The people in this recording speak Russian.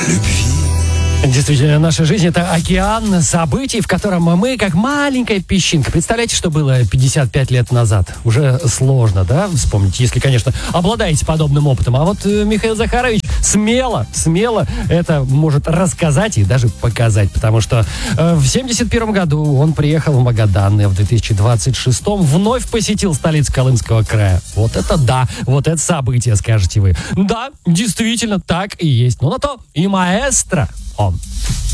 Действительно, наша жизнь — это океан событий, в котором мы как маленькая песчинка. Представляете, что было 55 лет назад? Уже сложно, да, вспомнить, если, конечно, обладаете подобным опытом. А вот Михаил Захарович смело это может рассказать и даже показать, потому что в 71 году он приехал в Магадан, и в 2026 вновь посетил столицу Колымского края. Вот это да, вот это событие, скажете вы. Да, действительно, так и есть. Но на то и маэстро он.